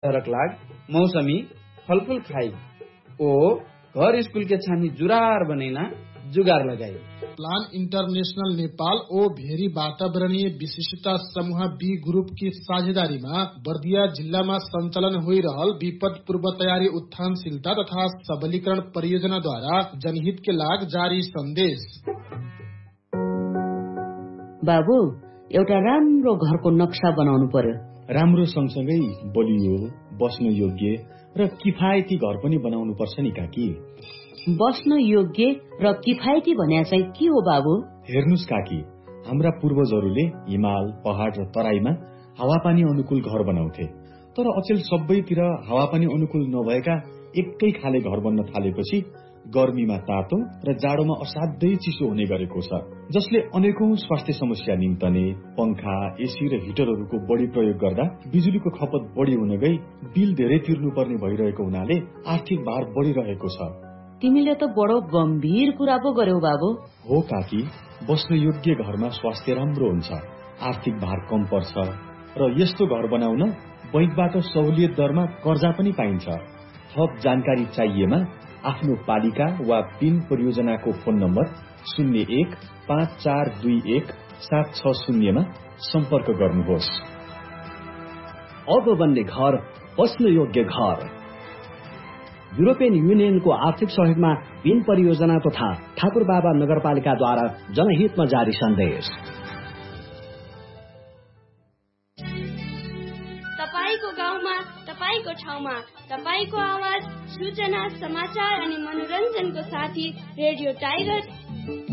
सड़क लाग मौसमी फलफूल खाई ओ घर स्कूल के छानी जुरार बनेना जुगार लगाई। प्लान इंटरनेशनल नेपाल ओ भेरी वातावरणीय विशिष्टता समूह बी ग्रुप की साझेदारीमा बर्दिया जिल्लामा सञ्चालन होइरहल विपद पूर्व तयारी उत्थानशीलता तथा सबलीकरण परियोजनाद्वारा जनहित के लाग जारी सन्देश। बाबु, एउटा राम्रो घरको नक्सा बनाउनु पर्यो। राम्रो सँगसँगै बलियो, बस्न योग्य र किफायती घर पनि बनाउनु पर्छ नि काकी। बस्न योग्य र किफायती भन्या चाहिँ के हो बाबु? हेर्नुस् काकी, हाम्रा पूर्वजहरूले हिमाल, पहाड र तराईमा हावापानी अनुकूल घर बनाउँथे। तर अचेल सबैतिर हावापानी अनुकूल नभएका एकै खाले घर बन्न थालेपछि गर्मीमा तातो र जाडोमा असाध्यै चिसो हुने गरेको छ, जसले अनेकौं स्वास्थ्य समस्या निम्तने पंखा, एसी र हिटरहरूको बढी प्रयोग गर्दा बिजुलीको खपत बढी हुन गई बिल धेरै तिर्नुपर्ने भइरहेको हुनाले आर्थिक भार बढिरहेको छ। तिमीले त बडो गम्भीर कुरा पो गर्यौ बाबु। हो काकी, बस्न योग्य घरमा स्वास्थ्य राम्रो हुन्छ, आर्थिक भार कम पर्छ र यस्तो घर बनाउन बैंकबाट सहुलियत दरमा कर्जा पनि पाइन्छ। थप जानकारी चाहिएमा आफ्नो पालिका वा पिन परियोजनाको फोन नम्बर 015421 मा सम्पर्क गर्नुहोस्। अब बन्ने घर बस्न योग्य घर। युरोपियन युनियनको आर्थिक सहयोगमा पिन परियोजना तथा ठाकुरबाबा नगरपालिकाद्वारा जनहितमा जारी सन्देश। तपाईको गाउँमा, तपाईको ठाउँमा, तपाईको आवाज, सूचना, समाचार अनि मनोरञ्जनको साथी रेडियो टाइगर